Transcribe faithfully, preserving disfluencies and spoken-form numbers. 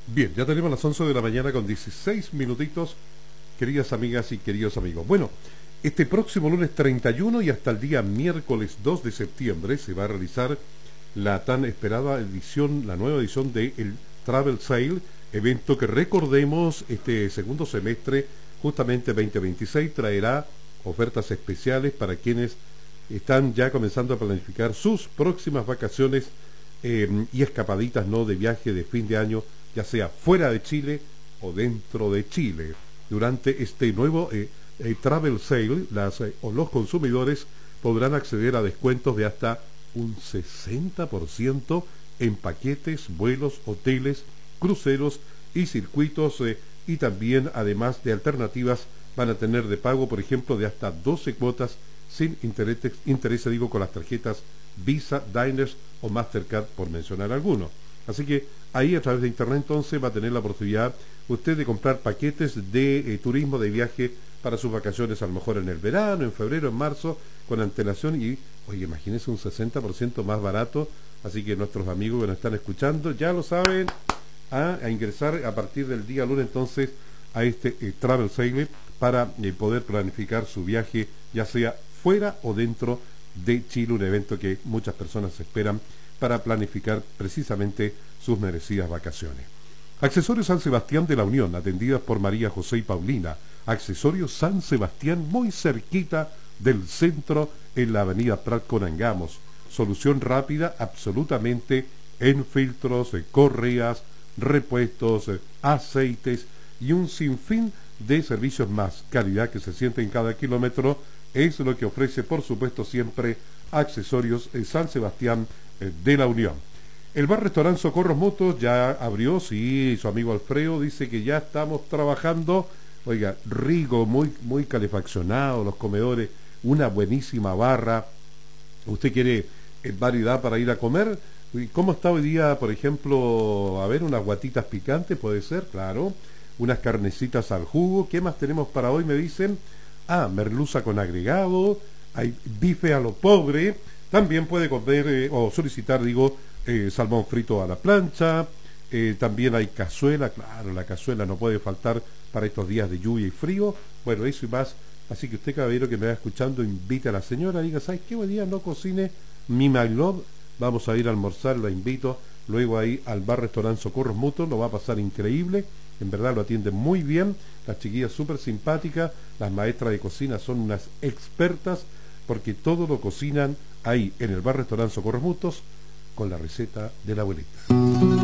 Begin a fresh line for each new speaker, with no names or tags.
Bien, ya tenemos las once de la mañana con dieciséis minutitos, queridas amigas y queridos amigos. Bueno, este próximo lunes treinta y uno y hasta el día miércoles dos de septiembre se va a realizar la tan esperada edición, la nueva edición de el Travel Sale, evento que, recordemos, este segundo semestre, justamente veinte veintiséis, traerá ofertas especiales para quienes están ya comenzando a planificar sus próximas vacaciones eh, y escapaditas, ¿no?, de viaje de fin de año, ya sea fuera de Chile o dentro de Chile. Durante este nuevo eh, eh, Travel Sale, las, eh, o los consumidores podrán acceder a descuentos de hasta un sesenta por ciento en paquetes, vuelos, hoteles, cruceros y circuitos, eh, y también, además de alternativas, van a tener de pago, por ejemplo, de hasta doce cuotas sin interés, interés digo, con las tarjetas Visa, Diners o Mastercard, por mencionar algunos. Así que ahí, a través de internet, entonces va a tener la oportunidad usted de comprar paquetes de eh, turismo, de viaje para sus vacaciones, a lo mejor en el verano, en febrero, en marzo, con antelación. Y, oye, imagínese un sesenta por ciento más barato. Así que nuestros amigos que nos están escuchando ya lo saben, a, a ingresar a partir del día lunes entonces a este eh, Travel Sale para eh, poder planificar su viaje, ya sea fuera o dentro de Chile, un evento que muchas personas esperan para planificar precisamente sus merecidas vacaciones. Accesorios San Sebastián de la Unión, atendidas por María José y Paulina. Accesorios San Sebastián, muy cerquita del centro, en la avenida Prat con Angamos. Solución rápida absolutamente en filtros, eh, correas, repuestos, eh, aceites y un sinfín de servicios más. Calidad que se siente en cada kilómetro es lo que ofrece, por supuesto, siempre Accesorios eh, San Sebastián eh, de la Unión. El bar-restaurante Socorros Mutuos ya abrió, sí, su amigo Alfredo dice que ya estamos trabajando. Oiga, rico, muy, muy calefaccionado, los comedores, una buenísima barra. ¿Usted quiere eh, variedad para ir a comer? ¿Cómo está hoy día, por ejemplo, a ver, unas guatitas picantes, puede ser? Claro. Unas carnecitas al jugo. ¿Qué más tenemos para hoy, me dicen? Ah, merluza con agregado, hay bife a lo pobre. También puede comer eh, o solicitar, digo, eh, salmón frito a la plancha. Eh, también hay cazuela, claro, la cazuela no puede faltar para estos días de lluvia y frío. Bueno, eso y más. Así que usted, caballero, que me va escuchando, invite a la señora, diga, ¿sabes qué? Hoy día no cocine mi my love, vamos a ir a almorzar, la invito luego ahí al bar-restaurante Socorros Mutuos, lo va a pasar increíble. En verdad lo atienden muy bien, las chiquillas súper simpáticas, las maestras de cocina son unas expertas, porque todo lo cocinan ahí en el bar-restaurante Socorros Mutuos con la receta de la abuelita.